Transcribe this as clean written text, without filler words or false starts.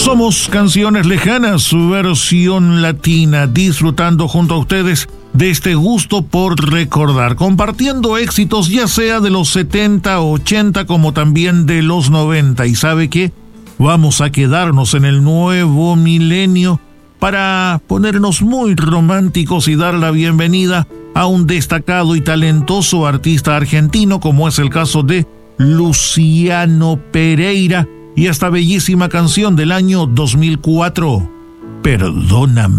Somos Canciones Lejanas, su versión latina, disfrutando junto a ustedes de este gusto por recordar, compartiendo éxitos ya sea de los 70, 80 como también de los 90. ¿Y sabe qué? Vamos a quedarnos en el nuevo milenio para ponernos muy románticos y dar la bienvenida a un destacado y talentoso artista argentino como es el caso de Luciano Pereira y esta bellísima canción del año 2004, Perdóname.